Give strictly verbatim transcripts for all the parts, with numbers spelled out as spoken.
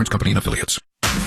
Insurance Company and Affiliates.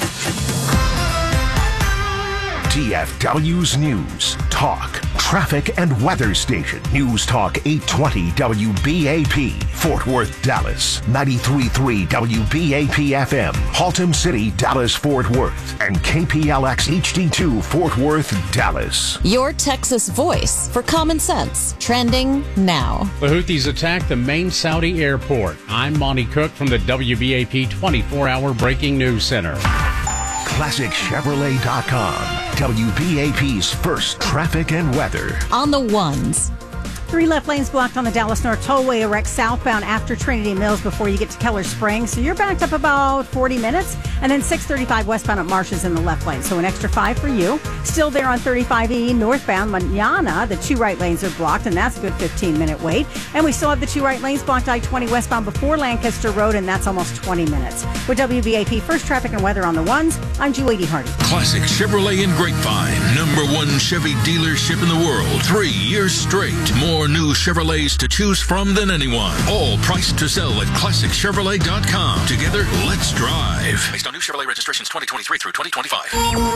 T F W's News, Talk, Traffic and Weather Station. News Talk eight twenty W B A P, Fort Worth, Dallas. ninety-three point three W B A P F M, Haltom City, Dallas, Fort Worth. And K P L X H D two, Fort Worth, Dallas. Your Texas voice for common sense. Trending now. The Houthis attacked the main Saudi airport. I'm Monty Cook from the W B A P twenty-four hour Breaking News Center. Classic Chevrolet dot com, W B A P's first traffic and weather. On the ones. Three left lanes blocked on the Dallas North Tollway, a wreck southbound after Trinity Mills before you get to Keller Springs. So you're backed up about forty minutes. And then six thirty-five westbound at Marshes in the left lane. So an extra five for you. Still there on thirty-five E northbound Manana. The two right lanes are blocked, and that's a good fifteen minute wait. And we still have the two right lanes blocked I twenty westbound before Lancaster Road, and that's almost twenty minutes. With W B A P First Traffic and Weather on the ones, I'm Julie Hardy. Classic Chevrolet in Grapevine, number one Chevy dealership in the world. Three years straight. More new Chevrolets to choose from than anyone. All priced to sell at Classic Chevrolet dot com. Together, let's drive. Based on new Chevrolet registrations twenty twenty-three through twenty twenty-five.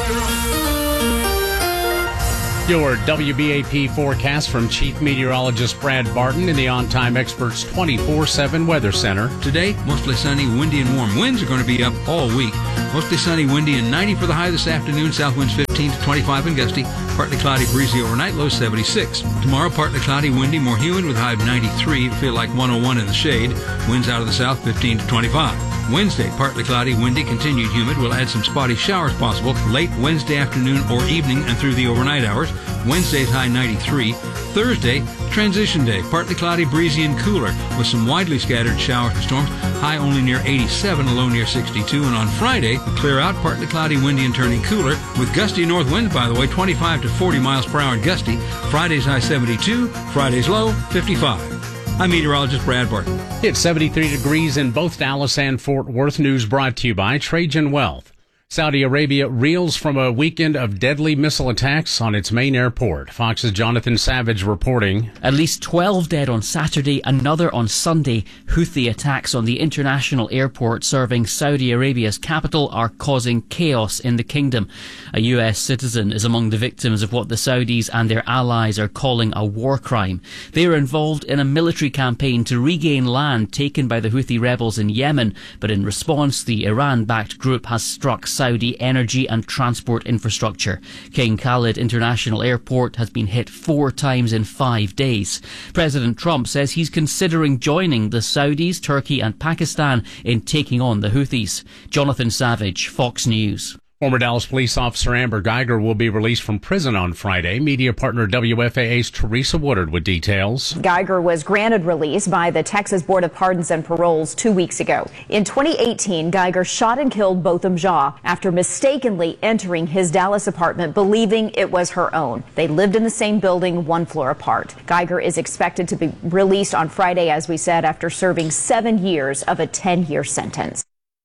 Your W B A P forecast from Chief Meteorologist Brad Barton in the On Time Experts twenty-four seven Weather Center. Today, mostly sunny, windy, and warm. Winds are going to be up all week. Mostly sunny, windy, and ninety for the high this afternoon. South winds fifteen to twenty-five and gusty. Partly cloudy, breezy overnight, low seventy-six. Tomorrow, partly cloudy, windy, more humid with a high of ninety-three. It'll feel like one oh one in the shade. Winds out of the south fifteen to twenty-five. Wednesday, partly cloudy, windy, continued humid. We'll add some spotty showers possible late Wednesday afternoon or evening and through the overnight hours. Wednesday's high ninety-three. Thursday, transition day, partly cloudy, breezy, and cooler with some widely scattered showers and storms. High only near eighty-seven, a low near sixty-two. And on Friday, we clear out, partly cloudy, windy, and turning cooler with gusty north winds, by the way, twenty-five to forty miles per hour and gusty. Friday's high seventy-two, Friday's low fifty-five. I'm meteorologist Brad Barton. It's seventy-three degrees in both Dallas and Fort Worth. News brought to you by Trajan Wealth. Saudi Arabia reels from a weekend of deadly missile attacks on its main airport. Fox's Jonathan Savage reporting. At least twelve dead on Saturday, another on Sunday. Houthi attacks on the international airport serving Saudi Arabia's capital are causing chaos in the kingdom. A U S citizen is among the victims of what the Saudis and their allies are calling a war crime. They are involved in a military campaign to regain land taken by the Houthi rebels in Yemen, but in response, the Iran-backed group has struck Saudi energy and transport infrastructure. King Khalid International Airport has been hit four times in five days. President Trump says he's considering joining the Saudis, Turkey and Pakistan in taking on the Houthis. Jonathan Savage, Fox News. Former Dallas police officer Amber Geiger will be released from prison on Friday. Media partner W F A A's Teresa Woodard with details. Geiger was granted release by the Texas Board of Pardons and Paroles two weeks ago. In twenty eighteen, Geiger shot and killed Botham Jean after mistakenly entering his Dallas apartment believing it was her own. They lived in the same building, one floor apart. Geiger is expected to be released on Friday, as we said, after serving seven years of a ten-year sentence.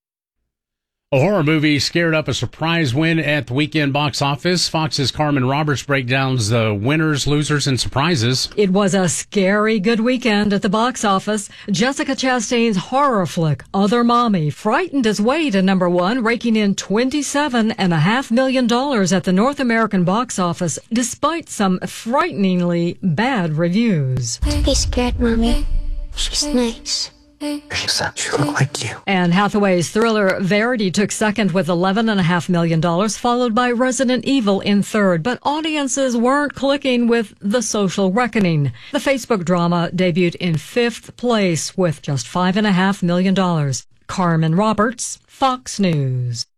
A horror movie scared up a surprise win at the weekend box office. Fox's Carmen Roberts breakdowns the winners, losers, and surprises. It was a scary good weekend at the box office. Jessica Chastain's horror flick, Other Mommy, frightened its way to number one, raking in twenty-seven point five million dollars at the North American box office, despite some frighteningly bad reviews. Don't be scared, Mommy. She's nice. Except you look like you. Anne Hathaway's thriller Verity took second with eleven point five million dollars, followed by Resident Evil in third. But audiences weren't clicking with The Social Reckoning. The Facebook drama debuted in fifth place with just five point five million dollars. Carmen Roberts, Fox News.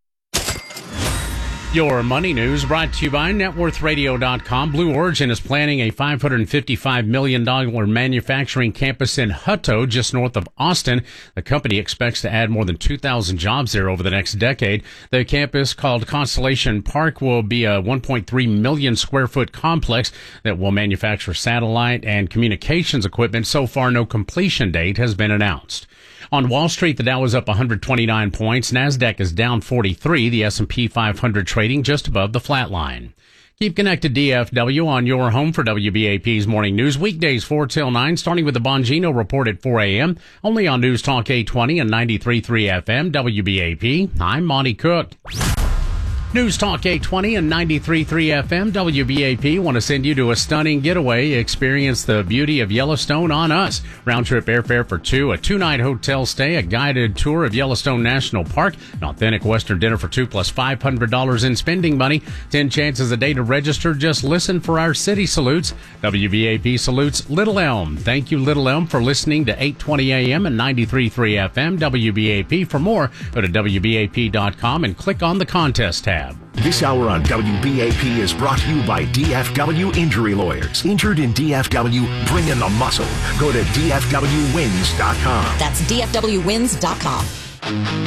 Your money news brought to you by net worth radio dot com. Blue Origin is planning a five hundred fifty-five million dollars manufacturing campus in Hutto, just north of Austin. The company expects to add more than two thousand jobs there over the next decade. The campus, called Constellation Park, will be a one point three million square foot complex that will manufacture satellite and communications equipment. So far, no completion date has been announced. On Wall Street, the Dow is up one hundred twenty-nine points. NASDAQ is down forty-three. The S and P five hundred trading just above the flat line. Keep connected D F W on your home for W B A P's Morning News. Weekdays four till nine, starting with the Bongino Report at four a.m. Only on News Talk eight twenty and ninety-three point three F M W B A P. I'm Monty Cook. News Talk eight twenty and ninety-three point three F M W B A P want to send you to a stunning getaway. Experience the beauty of Yellowstone on us. Round trip airfare for two, a two-night hotel stay, a guided tour of Yellowstone National Park, an authentic Western dinner for two plus five hundred dollars in spending money. Ten chances a day to register. Just listen for our city salutes. W B A P salutes Little Elm. Thank you, Little Elm, for listening to eight twenty A M and ninety-three point three F M W B A P. For more, go to W B A P dot com and click on the contest tab. This hour on W B A P is brought to you by D F W Injury Lawyers. Injured in D F W, bring in the muscle. Go to D F W wins dot com. That's D F W wins dot com.